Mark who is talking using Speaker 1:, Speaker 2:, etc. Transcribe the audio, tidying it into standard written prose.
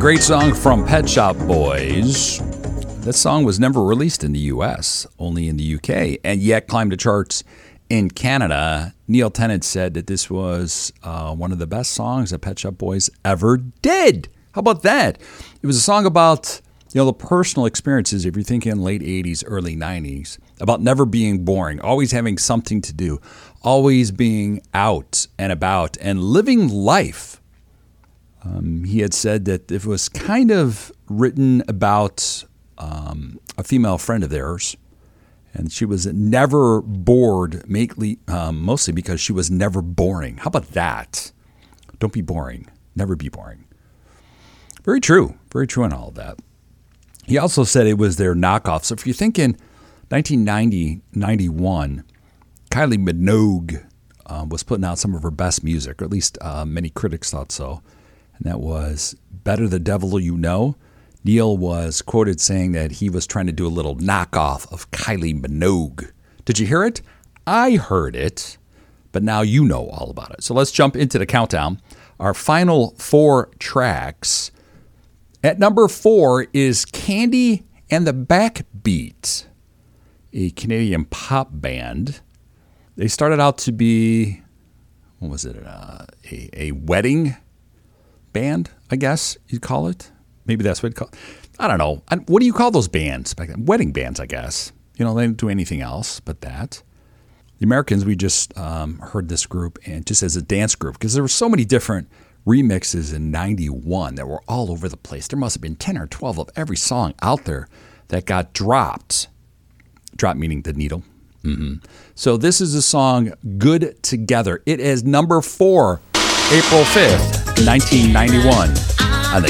Speaker 1: great song from Pet Shop Boys. That song was never released in the U.S., only in the U.K., and yet climbed the charts in Canada. Neil Tennant said that this was one of the best songs that Pet Shop Boys ever did. How about that? It was a song about, the personal experiences, if you're thinking late 80s, early 90s, about never being boring, always having something to do, always being out and about and living life. He had said that it was kind of written about a female friend of theirs, and she was never bored, mostly because she was never boring. How about that? Don't be boring. Never be boring. Very true. Very true in all of that. He also said it was their knockoff. So if you're thinking 1990, 91, Kylie Minogue was putting out some of her best music, or at least many critics thought so. And that was Better the Devil You Know. Neil was quoted saying that he was trying to do a little knockoff of Kylie Minogue. Did you hear it? I heard it, but now you know all about it. So let's jump into the countdown. Our final 4 tracks. At number 4 is Candy and the Backbeat, a Canadian pop band. They started out to be, a wedding band, I guess you'd call it. Maybe that's what you'd call it. I don't know. What do you call those bands back then? Wedding bands, I guess. They didn't do anything else but that. The Americans, we just heard this group and just as a dance group, because there were so many different remixes in 91 that were all over the place. There must have been 10 or 12 of every song out there that got dropped. Drop meaning the needle. Mm-hmm. So this is the song Good Together. It is number 4, April 5th, 1991.